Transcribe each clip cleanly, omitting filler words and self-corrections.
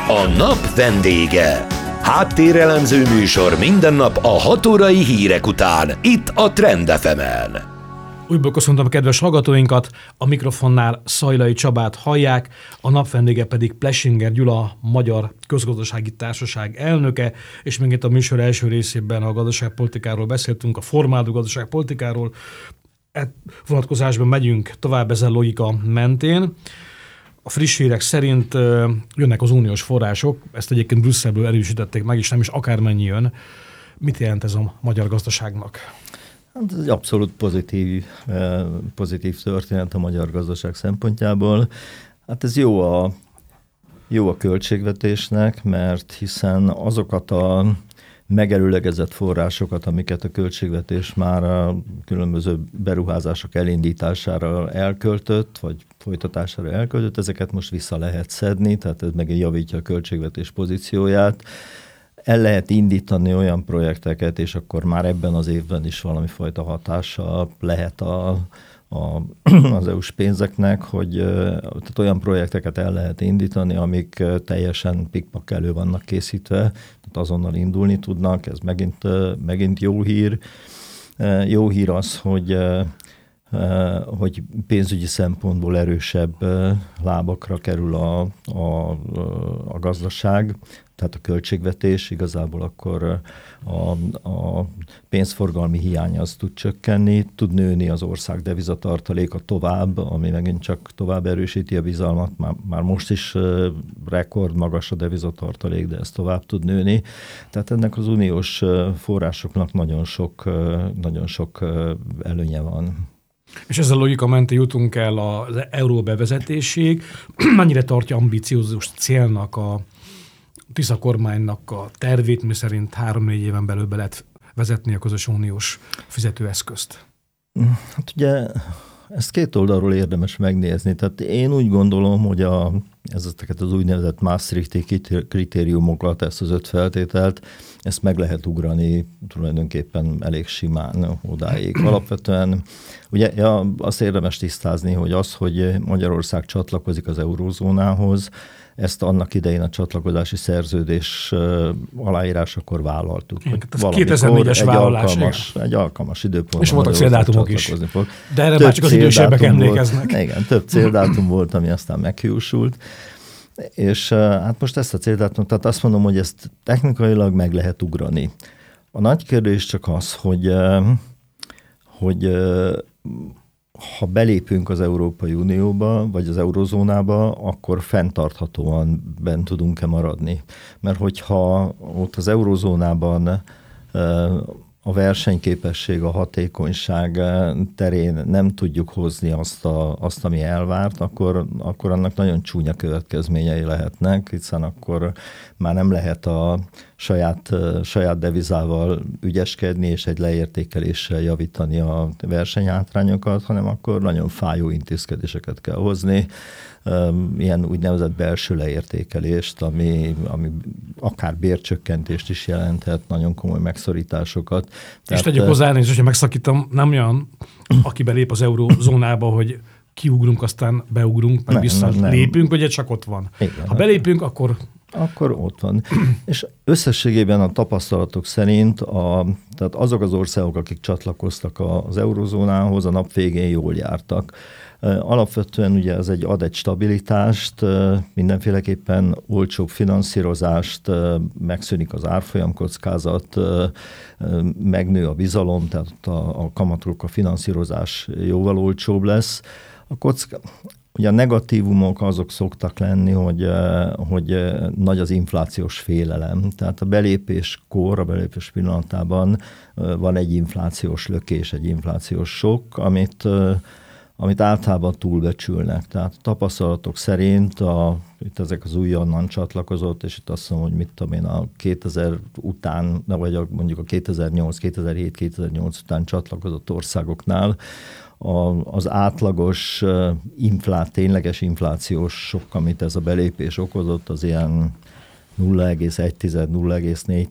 A nap vendége. Háttérelemző műsor minden nap a 6 órai hírek után, itt a Trend FM-en. Újból köszöntöm a kedves hallgatóinkat, a mikrofonnál Szajlai Csabát hallják, a nap vendége pedig Plessinger Gyula, Magyar Közgazdasági Társaság elnöke, és még itt a műsor első részében a gazdaságpolitikáról beszéltünk, a formáló gazdaságpolitikáról. Vonatkozásban megyünk tovább ezen logika mentén. A friss hírek szerint jönnek az uniós források, ezt egyébként Brüsszelből erősítették meg, és nem is akármennyi jön. Mit jelent ez a magyar gazdaságnak? Hát ez egy abszolút pozitív történet a magyar gazdaság szempontjából. Hát ez jó a költségvetésnek, mert hiszen azokat a megelőlegezett forrásokat, amiket a költségvetés már a különböző beruházások elindítására elköltött, vagy folytatására elköltött, ezeket most vissza lehet szedni, tehát ez meg javítja a költségvetés pozícióját. El lehet indítani olyan projekteket, és akkor már ebben az évben is valami fajta hatása lehet az EU-s pénzeknek, hogy tehát olyan projekteket el lehet indítani, amik teljesen pikpak elő vannak készítve, tehát azonnal indulni tudnak, ez megint jó hír. Jó hír az, hogy pénzügyi szempontból erősebb lábakra kerül a gazdaság, tehát a költségvetés, igazából akkor a pénzforgalmi hiány az tud csökkenni, tud nőni az ország devizatartaléka tovább, ami megint csak tovább erősíti a bizalmat, már most is rekord magas a devizatartalék, de ez tovább tud nőni. Tehát ennek az uniós forrásoknak nagyon sok előnye van. És ezzel a logika mentén jutunk el az euró bevezetésig. Mennyire tartja ambiciózus célnak a Tisza kormánynak a tervét, miszerint 3-4 éven belül be lehet vezetni a közös uniós fizetőeszközt? Hát ugye ezt két oldalról érdemes megnézni. Tehát én úgy gondolom, hogy ezeket az úgynevezett Maastrichti kritériumokat, ezt az 5 feltételt, ezt meg lehet ugrani tulajdonképpen elég simán odáig. Alapvetően ugye azt érdemes tisztázni, hogy Magyarország csatlakozik az eurózónához, ezt annak idején a csatlakozási szerződés aláírásakor vállaltuk. Ez 2004-es vállalás. Egy alkalmas időpontban. És voltak céldátumok is. De erre már csak az idősebbek emlékeznek. Igen, több céldátum volt, ami aztán meghiúsult. És hát most ezt a céldátumot, tehát azt mondom, hogy ezt technikailag meg lehet ugrani. A nagy kérdés csak az, hogy ha belépünk az Európai Unióba, vagy az eurozónába, akkor fenntarthatóan bent tudunk-e maradni. Mert hogyha ott az eurozónában a versenyképesség, a hatékonyság terén nem tudjuk hozni azt ami elvárt, akkor annak nagyon csúnya következményei lehetnek, hiszen akkor már nem lehet a saját devizával ügyeskedni, és egy leértékeléssel javítani a versenyhátrányokat, hanem akkor nagyon fájó intézkedéseket kell hozni, ilyen úgynevezett belső leértékelést, ami akár bércsökkentést is jelenthet, nagyon komoly megszorításokat. És tegyük hozzá, elnézést, hogyha megszakítom, nem olyan, aki belép az eurózónába, hogy kiugrunk, aztán beugrunk, meg visszalépünk, ugye csak ott van. Igen, ha belépünk, akkor ott van. És összességében a tapasztalatok szerint tehát azok az országok, akik csatlakoztak az eurozónához, a nap végén jól jártak. Alapvetően ugye ez ad egy stabilitást, mindenféleképpen olcsóbb finanszírozást, megszűnik az árfolyamkockázat, megnő a bizalom, tehát a kamatokra a finanszírozás jóval olcsóbb lesz. Ugye a negatívumok azok szoktak lenni, hogy nagy az inflációs félelem. Tehát a belépés pillanatában van egy inflációs lökés, egy inflációs sok, amit általában túlbecsülnek. Tehát tapasztalatok szerint itt ezek az újonnan csatlakozott, és itt azt mondom, hogy mit tudom én, a 2000 után, vagy mondjuk a 2008, 2007, 2008 után csatlakozott országoknál az átlagos tényleges inflációs sok, amit ez a belépés okozott, az ilyen 0,1, 0,4,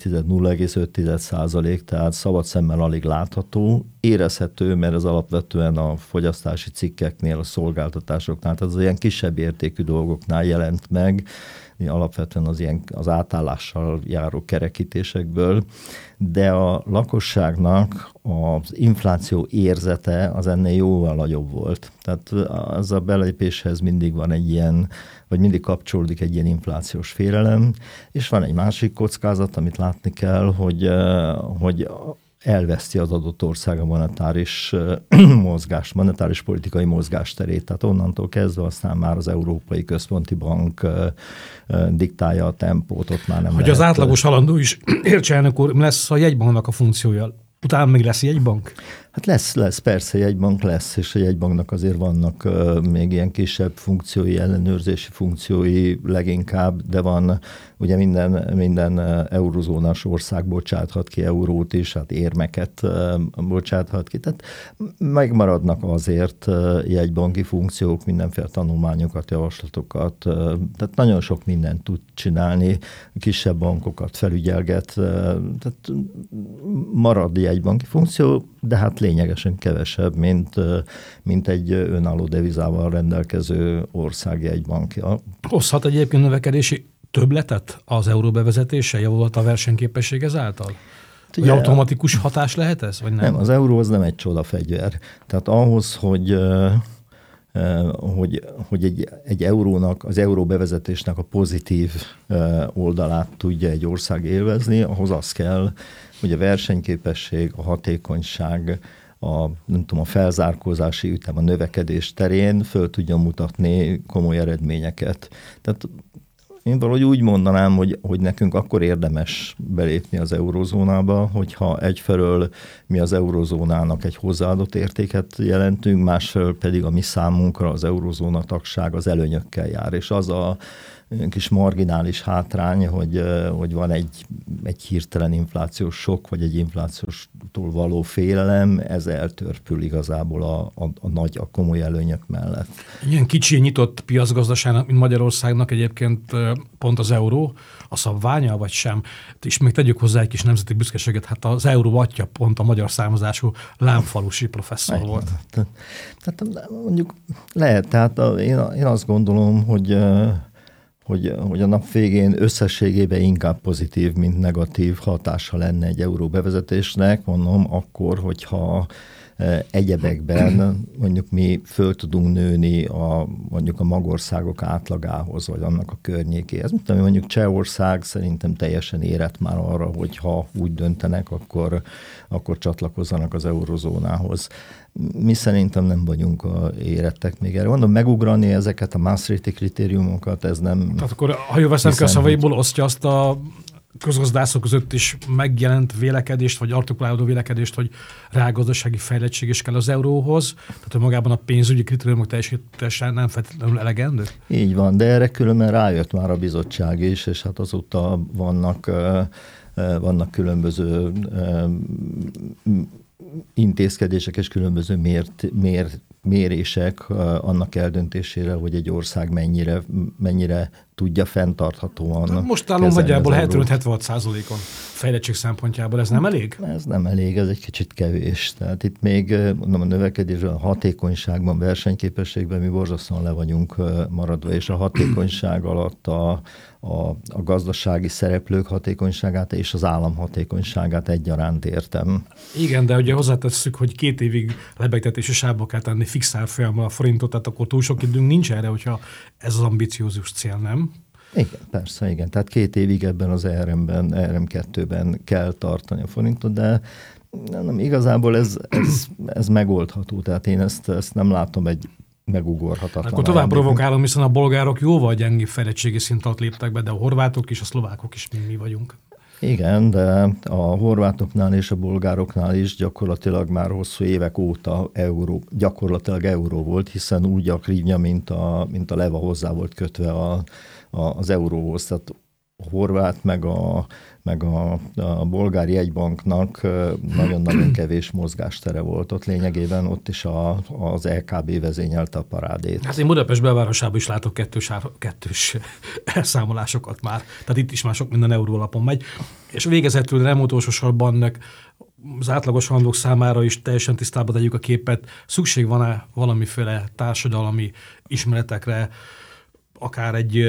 0,5%, tehát szabad szemmel alig látható, érezhető, mert ez alapvetően a fogyasztási cikkeknél, a szolgáltatásoknál, tehát az ilyen kisebb értékű dolgoknál jelent meg, alapvetően az átállással járó kerekítésekből, de a lakosságnak az infláció érzete az ennél jóval nagyobb volt. Tehát az a belépéshez mindig van egy ilyen, vagy mindig kapcsolódik egy ilyen inflációs félelem, és van egy másik kockázat, amit látni kell, hogy elveszti az adott ország a monetáris monetáris politikai mozgásterét. Tehát onnantól kezdve aztán már az Európai Központi Bank diktálja a tempót, ott már nem hogy lehet. Az átlagos halandó is értse, elnök úr, mi lesz a jegybanknak a funkciója? Utána még lesz jegybank? Hát lesz, persze jegybank lesz, és a jegybanknak azért vannak még ilyen kisebb funkciói, ellenőrzési funkciói leginkább, de van ugye minden eurozónás ország bocsáthat ki eurót is, hát érmeket bocsáthat ki. Tehát megmaradnak azért jegybanki funkciók, mindenféle tanulmányokat, javaslatokat, tehát nagyon sok mindent tud csinálni, kisebb bankokat felügyelget, tehát marad jegybanki funkció, de hát lényegesen kevesebb, mint egy önálló devizával rendelkező ország jegybankja. Hozhat egyébként növekedési többletet az euró bevezetése, javult a versenyképesség ezáltal? Ugye, automatikus hatás lehet ez, vagy nem? Nem, az euró az nem egy csodafegyver. Tehát ahhoz, hogy egy eurónak, az euró bevezetésnek a pozitív oldalát tudja egy ország élvezni, ahhoz az kell, hogy a versenyképesség, a hatékonyság, a felzárkózási ütem, a növekedés terén föl tudjon mutatni komoly eredményeket. Tehát én valahogy úgy mondanám, hogy nekünk akkor érdemes belépni az eurózónába, hogyha egyfelől mi az eurózónának egy hozzáadott értéket jelentünk, másfelől pedig a mi számunkra az eurózóna tagság az előnyökkel jár. És az a kis marginális hátrány, hogy van egy hirtelen inflációs sok, vagy egy inflációstól való félelem, ez eltörpül igazából a komoly előnyök mellett. Ilyen kicsi nyitott piacgazdaságnak, mint Magyarországnak egyébként pont az euró, a szabványa, vagy sem? És még tegyük hozzá egy kis nemzeti büszkeséget, hát az euró atya pont a magyar származású lámfalusi professzor volt. Tehát mondjuk lehet, tehát én azt gondolom, hogy a nap végén összességében inkább pozitív, mint negatív hatása lenne egy euró bevezetésnek, mondom, akkor, hogyha egyebekben mondjuk mi föl tudunk nőni mondjuk a magországok átlagához, vagy annak a környékéhez. Mint ami mondjuk Csehország szerintem teljesen érett már arra, hogy ha úgy döntenek, akkor csatlakozzanak az eurozónához. Mi szerintem nem vagyunk érettek még erre. Mondom, megugrani ezeket a Maastrichti kritériumokat, ez nem... Tehát akkor, ha jól veszem ki a szavaiból, osztja azt a közgazdászok között is megjelent vélekedést, vagy artikulálódó vélekedést, hogy reálgazdasági fejlettség is kell az euróhoz, tehát hogy magában a pénzügyi kritériumok teljesítése nem feltétlenül elegendő? Így van, de erre különben rájött már a bizottság is, és hát azóta vannak különböző intézkedések és különböző mérések annak eldöntésére, hogy egy ország mennyire tudja fenntarthatóan. Most állunk nagyjából 75-76%-on fejlettség szempontjából. Ez nem elég? Ez nem elég, ez egy kicsit kevés. Tehát itt még mondom, a növekedésben, a hatékonyságban, versenyképességben mi borzasztóan le vagyunk maradva, és a hatékonyság alatt a gazdasági szereplők hatékonyságát és az állam hatékonyságát egyaránt értem. Igen, de ugye hozzátesszük, hogy 2 évig lebegtetési sávba kell tenni fix árfolyammal a forintot, tehát akkor túl sok időnk nincs erre, hogyha ez az ambiciózus cél, nem? Igen, persze, igen. Tehát 2 évig ebben az ERM2-ben kell tartani a forintot, de nem, igazából ez megoldható. Tehát én ezt nem látom egy megugorhatatlan. Akkor tovább provokálom, hiszen a bolgárok jóval gyengébb fejlettségi szint alatt léptek be, de a horvátok és a szlovákok is mi vagyunk. Igen, de a horvátoknál és a bolgároknál is gyakorlatilag már hosszú évek óta gyakorlatilag euró volt, hiszen úgy a hrivnya, mint a leva hozzá volt kötve az euróhoz. Tehát a horvát meg a bolgár jegybanknak nagyon-nagyon kevés mozgástere volt ott. Lényegében ott is az LKB vezényelte a parádét. Hát én Budapest belvárosában is látok kettős elszámolásokat már. Tehát itt is már sok minden eurólapon megy. És végezetül nem utolsó sorban az átlagos halandók számára is teljesen tisztában tegyük a képet. Szükség van-e valamiféle társadalmi ismeretekre, akár egy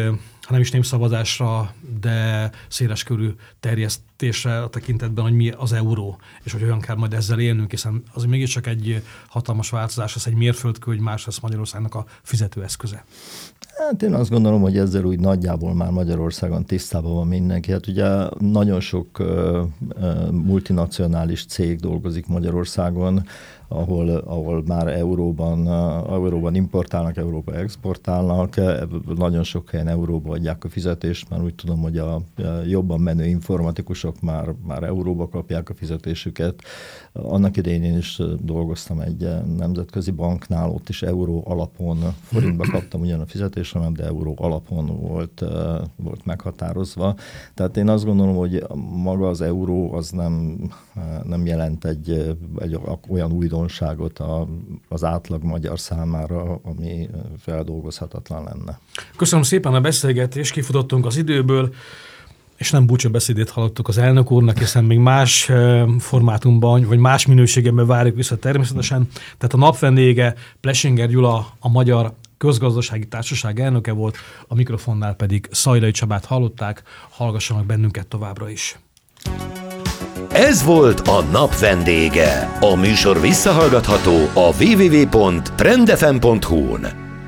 ha nem is népszavazásra, de széleskörű terjesztésre a tekintetben, hogy mi az euró, és hogy olyan kell majd ezzel élnünk, hiszen az mégiscsak egy hatalmas változás, ez egy mérföldkő, hogy más lesz Magyarországnak a fizetőeszköze. Hát én azt gondolom, hogy ezzel úgy nagyjából már Magyarországon tisztában van mindenki. Hát ugye nagyon sok multinacionális cég dolgozik Magyarországon, ahol már euróban importálnak, euróba exportálnak, nagyon sok helyen euróba adják a fizetést, mert úgy tudom, hogy a jobban menő informatikusok már euróba kapják a fizetésüket. Annak idején én is dolgoztam egy nemzetközi banknál, ott is euró alapon, forintba kaptam ugyan a fizetésemet, de euró alapon volt meghatározva. Tehát én azt gondolom, hogy maga az euró az nem jelent egy olyan újdonságot az átlag magyar számára, ami feldolgozhatatlan lenne. Köszönöm szépen a beszélgetést, kifutottunk az időből, és nem búcsúbeszédét hallottuk az elnök úrnak, hiszen még más formátumban, vagy más minőségében várjuk vissza természetesen. Tehát a nap vendége Plesinger Gyula, a Magyar Közgazdasági Társaság elnöke volt, a mikrofonnál pedig Szajlai Csabát hallották, hallgassanak bennünket továbbra is. Ez volt a nap vendége. A műsor visszahallgatható a www.trendfm.hu-n.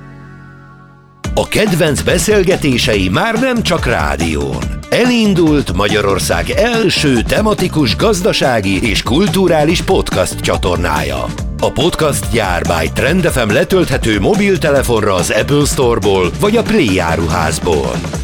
A kedvenc beszélgetései már nem csak rádión. Elindult Magyarország első tematikus gazdasági és kulturális podcast csatornája. A podcast gyár by Trend FM letölthető mobiltelefonra az Apple Store-ból vagy a Play áruházból.